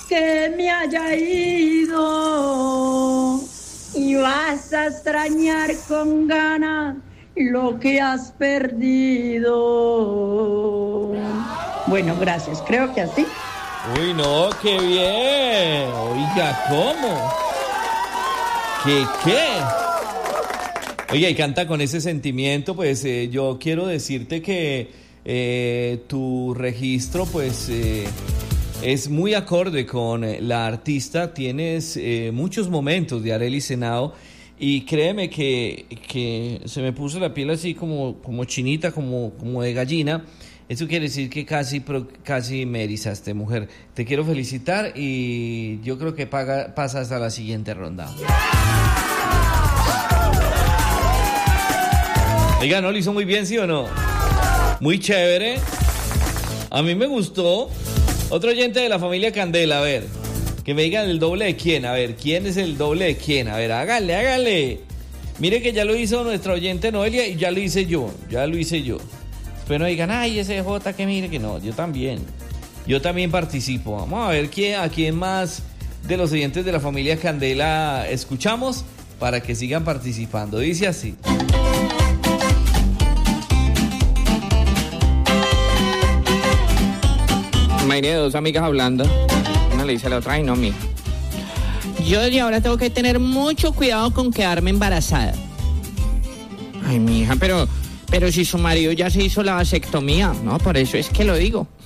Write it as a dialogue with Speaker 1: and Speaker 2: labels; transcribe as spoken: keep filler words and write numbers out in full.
Speaker 1: que me haya ido y vas a extrañar con ganas lo que has perdido. Bueno, gracias, creo que así.
Speaker 2: Uy, no, qué bien. Oiga, ¿cómo? ¿Qué qué? Oiga, y canta con ese sentimiento, pues eh, yo quiero decirte que eh, tu registro, pues eh, es muy acorde con la artista. Tienes eh, muchos momentos de Arelis Henao y créeme que, que se me puso la piel así como, como chinita, como, como de gallina. Eso quiere decir que casi, casi me erizaste, mujer. Te quiero felicitar y yo creo que paga, pasa hasta la siguiente ronda. Oiga, ¿no lo hizo muy bien, sí o no? Muy chévere. A mí me gustó. Otro oyente de la familia Candela, a ver. Que me digan el doble de quién. A ver, ¿quién es el doble de quién? A ver, hágale, hágale. Mire que ya lo hizo nuestra oyente Noelia y ya lo hice yo. Ya lo hice yo. Pero no digan, ay, ese J que mire que no. Yo también. Yo también participo. Vamos a ver quién, a quién más de los oyentes de la familia Candela escuchamos para que sigan participando. Dice así.
Speaker 3: Imagínate dos amigas hablando. Una le dice a la otra, ay no, mija. Yo desde ahora tengo que tener mucho cuidado con quedarme embarazada. Ay, mija, pero, pero si su marido ya se hizo la vasectomía, ¿no? Por eso es que lo digo.